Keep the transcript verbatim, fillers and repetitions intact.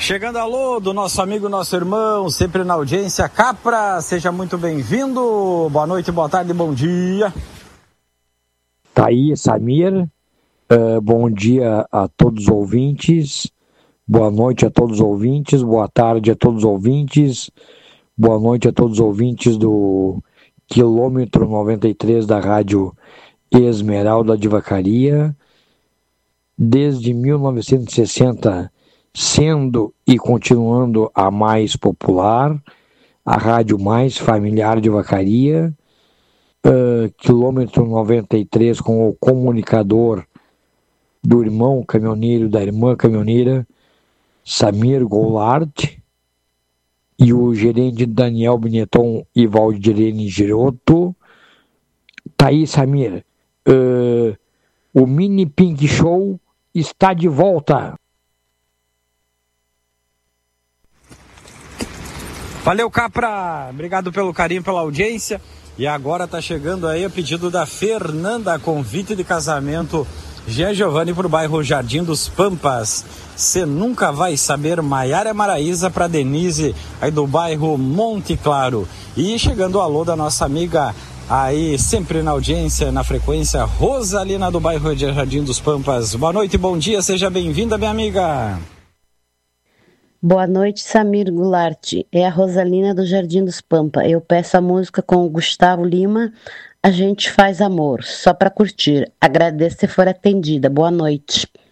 Chegando alô do nosso amigo, nosso irmão, sempre na audiência, Capra, seja muito bem-vindo. Boa noite, boa tarde, bom dia. Tá aí, Samir. Uh, bom dia a todos os ouvintes. Boa noite a todos os ouvintes. Boa tarde a todos os ouvintes. Boa noite a todos os ouvintes do quilômetro noventa e três da Rádio Esmeralda de Vacaria. Desde mil novecentos e sessenta, sendo e continuando a mais popular, a rádio mais familiar de Vacaria, uh, quilômetro noventa e três com o comunicador do irmão caminhoneiro, da irmã caminhoneira, Samir Goulart, e o gerente Daniel Benetton e Valdirene Giroto. Tá aí, Samir. Uh, o Mini Pink Show está de volta. Valeu, Capra. Obrigado pelo carinho, pela audiência. E agora tá chegando aí o pedido da Fernanda, convite de casamento Jean Giovanni pro bairro Jardim dos Pampas. Você nunca vai saber, Maiara Maraíza para Denise, aí do bairro Monte Claro. E chegando o alô da nossa amiga aí, sempre na audiência, na frequência, Rosalina do bairro de Jardim dos Pampas. Boa noite, bom dia, seja bem-vinda, minha amiga. Boa noite, Samir Goulart. É a Rosalina do Jardim dos Pampas. Eu peço a música com o Gustavo Lima, A Gente Faz Amor, só para curtir. Agradeço se for atendida. Boa noite.